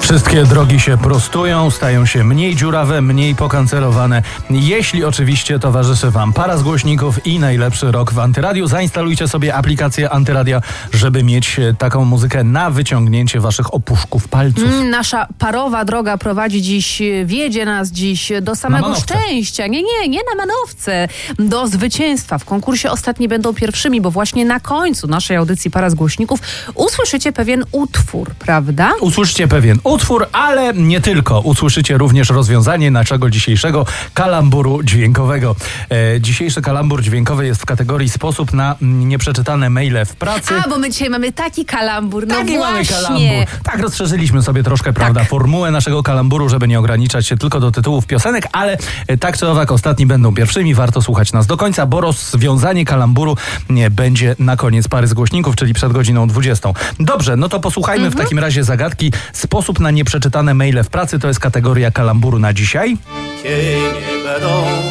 Wszystkie drogi się prostują, stają się mniej dziurawe, mniej pokancerowane. Jeśli oczywiście towarzyszy Wam para z głośników i najlepszy rock w Antyradiu, zainstalujcie sobie aplikację Antyradia, żeby mieć taką muzykę na wyciągnięcie Waszych opuszków palców. Nasza parowa droga prowadzi dziś, wiedzie nas dziś do samego szczęścia. Nie na manowce. Do zwycięstwa. W konkursie ostatni będą pierwszymi, bo właśnie na końcu naszej audycji Para z głośników usłyszycie pewien utwór, prawda? Usłyszycie pewien utwór, ale nie tylko. Usłyszycie również rozwiązanie naszego dzisiejszego kalamburu dźwiękowego. Dzisiejszy kalambur dźwiękowy jest w kategorii sposób na nieprzeczytane maile w pracy. A, bo my dzisiaj mamy taki kalambur. No taki właśnie. Mamy kalambur. Tak, rozszerzyliśmy sobie troszkę, prawda, formułę naszego kalamburu, żeby nie ograniczać się tylko do tytułów piosenek, ale tak czy owak ostatni będą pierwszymi. Warto słuchać nas do końca, bo rozwiązanie kalamburu będzie na koniec Pary z głośników, czyli przed godziną 20. Dobrze, no to posłuchajmy w takim razie zagadki. Sposób na nieprzeczytane maile w pracy to jest kategoria kalamburu na dzisiaj. Cienie będą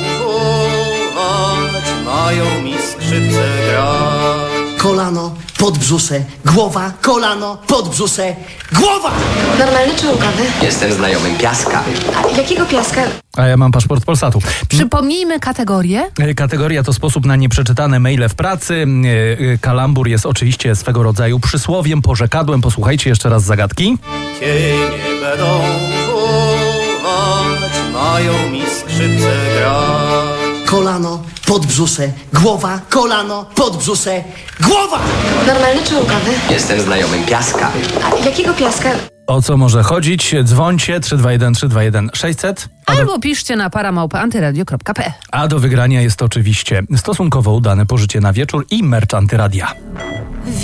wołać, mają mi skrzypce grać. Kolano, podbrzusze, głowa, kolano, podbrzusze, głowa! Normalny czy łkawy? Jestem znajomym Piaska. A jakiego Piaska? A ja mam paszport Polsatu. Przypomnijmy kategorię. Kategoria to sposób na nieprzeczytane maile w pracy. Kalambur jest oczywiście swego rodzaju przysłowiem, porzekadłem. Posłuchajcie jeszcze raz zagadki. Cienie będą wołać, mają mi skrzypce grać. Kolano, podbrzusze, głowa, kolano, podbrzusze, głowa! Normalny czy łkawy? Jestem znajomym Piaska. A jakiego Piaska? O co może chodzić? Dzwońcie 321 321 600. Albo piszcie na para@antyradio.pl. A do wygrania jest oczywiście stosunkowo udane pożycie na wieczór i merch Antyradia.